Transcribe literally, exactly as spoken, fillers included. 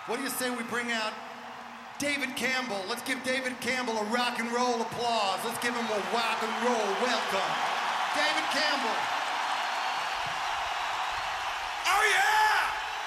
What do you say we bring out David Campbell? Let's give David Campbell a rock and roll applause. Let's give him a rock and roll welcome. David Campbell.